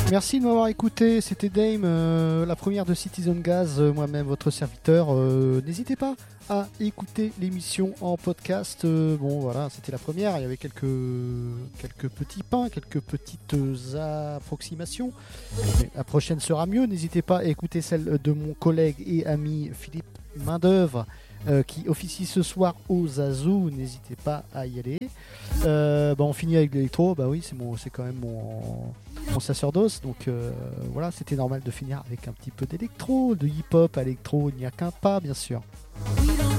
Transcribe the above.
Merci de m'avoir écouté. C'était Dame, la première de Citizen Gaz, moi-même votre serviteur. N'hésitez pas à écouter l'émission en podcast. Bon, voilà, c'était la première. Il y avait quelques petits pains, quelques petites approximations. Mais la prochaine sera mieux. N'hésitez pas à écouter celle de mon collègue et ami Philippe Main-d'œuvre. Qui officie ce soir au Zazu, n'hésitez pas à y aller. On finit avec l'électro, bah oui, c'est quand même mon sacerdoce, donc voilà, c'était normal de finir avec un petit peu d'électro, de hip-hop à électro, il n'y a qu'un pas, bien sûr.